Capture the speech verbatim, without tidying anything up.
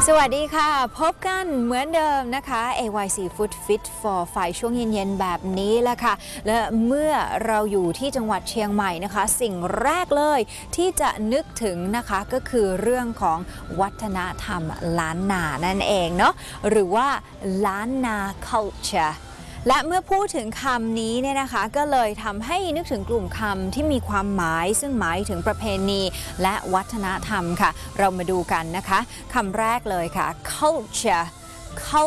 สวัสดีค่ะพบกันเหมือนเดิมนะคะ เอ วาย ซี Food Fit for ไฟช่วงเย็นๆแบบนี้แหละค่ะและเมื่อเราอยู่ที่จังหวัดเชียงใหม่นะคะสิ่งแรกเลยที่จะนึกถึงนะคะก็คือเรื่องของวัฒนธรรมล้านนานั่นเองเนาะหรือว่าล้านนา cultureและเมื่อพูดถึงคำนี้เนี่ยนะคะก็เลยทำให้นึกถึงกลุ่มคำที่มีความหมายซึ่งหมายถึงประเพณีและวัฒนธรรมค่ะเรามาดูกันนะคะคำแรกเลยค่ะ culture